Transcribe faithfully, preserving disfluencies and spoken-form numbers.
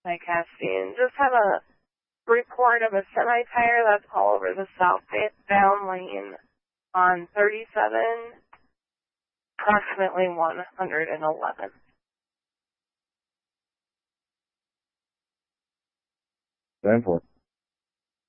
Hi, Cassian. Just have a report of a semi-tire that's all over the southbound lane on thirty-seven, approximately one hundred eleven. ten four.